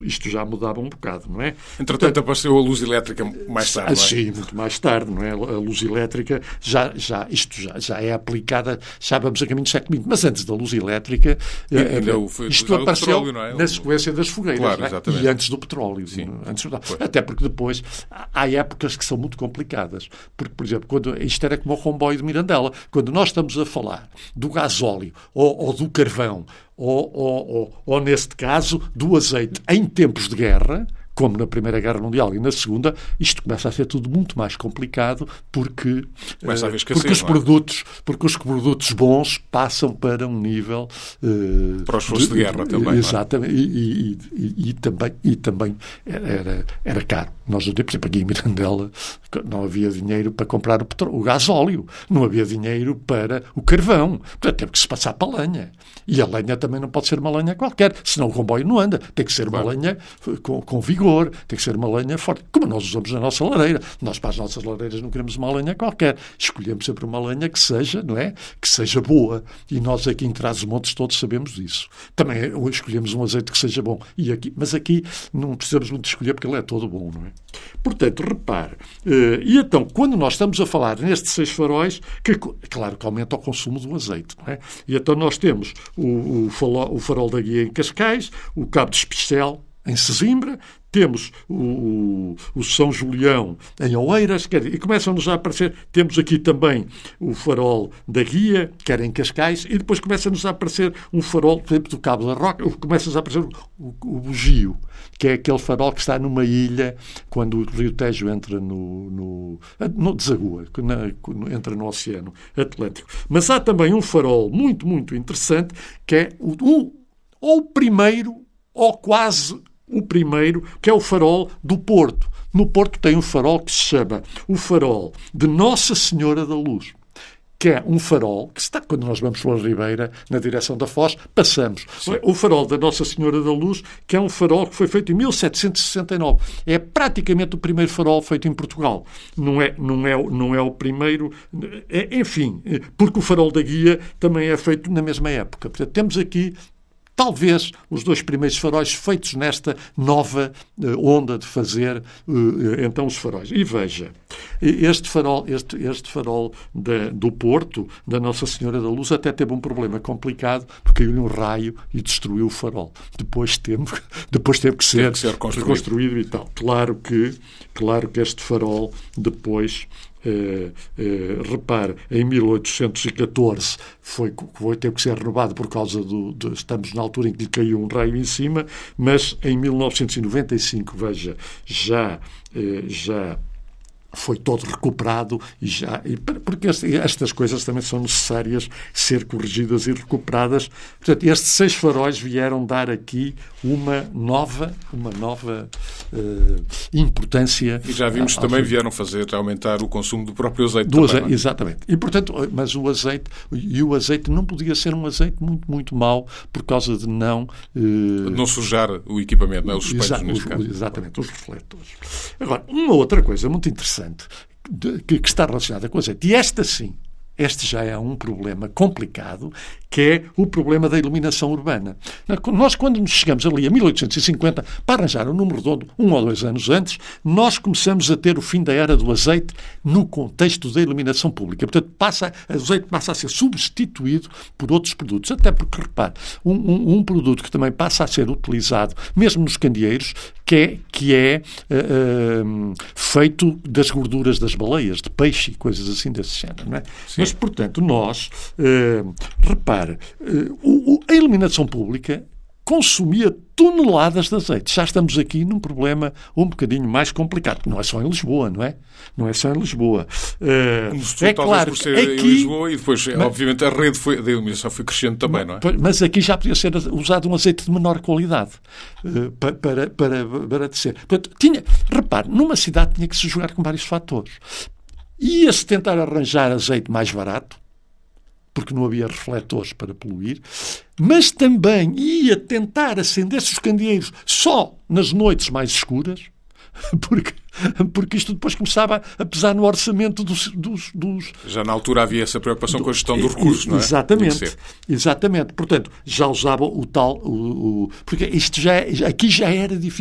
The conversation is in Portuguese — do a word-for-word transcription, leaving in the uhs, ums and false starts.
isto já mudava um bocado, não é? Entretanto, Portanto, apareceu a luz elétrica mais tarde, não é? Sim, muito mais tarde, não é? A luz elétrica, já, já, isto já, já é aplicada, já vamos a caminho do século vinte, mas antes da luz elétrica, e, ainda foi isto apareceu petróleo, não é? na sequência das fogueiras, claro, não é? E antes do petróleo. Sim. Antes do... Até porque depois há épocas que são muito complicadas. Porque, por exemplo, quando, isto era como o comboio de Mirandela. Quando nós estamos a falar do gasóleo ou, ou do carvão, ou, ou, ou, ou, neste caso, do azeite em tempos de guerra, como na Primeira Guerra Mundial e na Segunda, isto começa a ser tudo muito mais complicado porque, começa a haver escassez, porque, os, produtos, porque os produtos bons passam para um nível... Uh, para os esforços de, de guerra também. Exatamente. E, e, e, e, também, e também era, era caro. Nós, por exemplo, aqui em Mirandela não havia dinheiro para comprar o, petróleo, o gasóleo. Não havia dinheiro para o carvão. Portanto, teve que se passar para a lenha. E a lenha também não pode ser uma lenha qualquer. Senão o comboio não anda. Tem que ser uma claro. lenha com, com vigor. Tem que ser uma lenha forte, como nós usamos na nossa lareira. Nós, para as nossas lareiras, não queremos uma lenha qualquer. Escolhemos sempre uma lenha que seja, não é? Que seja boa. E nós aqui em Trás-os-Montes todos sabemos disso. Também escolhemos um azeite que seja bom. E aqui, mas aqui não precisamos muito escolher porque ele é todo bom, não é? Portanto, repare. E então, quando nós estamos a falar nestes seis faróis, que, claro que aumenta o consumo do azeite, não é? E então nós temos o, o, farol, o farol da Guia em Cascais, o Cabo de Especial em Sesimbra, temos o, o, o São Julião em Oeiras, quer dizer, e começam-nos a aparecer, temos aqui também o farol da Guia, que era em Cascais, e depois começa-nos a aparecer um farol, por exemplo, do Cabo da Roca, começa-nos a aparecer o, o Bugio, que é aquele farol que está numa ilha quando o Rio Tejo entra no, no, no desagua, na, entra no Oceano Atlântico. Mas há também um farol muito, muito interessante, que é o, o, ou o primeiro, ou quase o primeiro, que é o farol do Porto. No Porto tem um farol que se chama o farol de Nossa Senhora da Luz, que é um farol que está, quando nós vamos pela Ribeira, na direção da Foz, passamos. Sim. O farol da Nossa Senhora da Luz, que é um farol que foi feito em mil setecentos e sessenta e nove. É praticamente o primeiro farol feito em Portugal. Não é, não é, não é o primeiro... É, enfim, porque o farol da Guia também é feito na mesma época. Portanto, temos aqui talvez os dois primeiros faróis feitos nesta nova uh, onda de fazer uh, uh, então os faróis. E veja, este farol, este, este farol da, do Porto, da Nossa Senhora da Luz, até teve um problema complicado, porque caiu-lhe um raio e destruiu o farol. Depois teve, depois teve que ser, que ser construído. reconstruído e tal. Claro que, claro que este farol depois... Uh, uh, repare, em mil oitocentos e catorze foi, foi, teve que ser renovado por causa do, de, estamos na altura em que lhe caiu um raio em cima, mas em mil novecentos e noventa e cinco, veja, já, uh, já foi todo recuperado e já, e, porque estas coisas também são necessárias ser corrigidas e recuperadas. Portanto, estes seis faróis vieram dar aqui uma nova, uma nova uh, importância. E já vimos que também vieram fazer aumentar o consumo do próprio azeite. Do também, azeite, não é? Exatamente. E, portanto, mas o azeite, e o azeite não podia ser um azeite muito, muito mau por causa de não... Uh, não sujar o equipamento, não é? Os espelhos, exa- neste caso. Exatamente, os refletores. Agora, uma outra coisa muito interessante que, que está relacionada com o azeite, e esta sim, este já é um problema complicado, que é o problema da iluminação urbana. Nós, quando nos chegamos ali a mil oitocentos e cinquenta, para arranjar um número redondo, um ou dois anos antes, nós começamos a ter o fim da era do azeite no contexto da iluminação pública. Portanto, passa, o azeite passa a ser substituído por outros produtos. Até porque, repare, um, um, um produto que também passa a ser utilizado, mesmo nos candeeiros, que é, que é uh, uh, feito das gorduras das baleias, de peixe e coisas assim desse género. Não é? Mas, portanto, nós, uh, repare, uh, o, o, a iluminação pública consumia toneladas de azeite. Já estamos aqui num problema um bocadinho mais complicado. Não é só em Lisboa, não é? Não é só em Lisboa. Uh, é claro por ser aqui, em Lisboa e depois, mas, obviamente, a rede foi, da iluminação foi crescendo também, não é? Mas aqui já podia ser usado um azeite de menor qualidade uh, para, para, para abastecer. Portanto, tinha, repare, numa cidade tinha que se jogar com vários fatores. Ia-se tentar arranjar azeite mais barato, porque não havia refletores para poluir, mas também ia tentar acender-se os candeeiros só nas noites mais escuras, porque, porque isto depois começava a pesar no orçamento dos... dos, dos já na altura havia essa preocupação do, com a gestão dos recursos, não é? Exatamente. Exatamente. Portanto, já usava o tal... O, o, porque isto já, aqui já era difícil.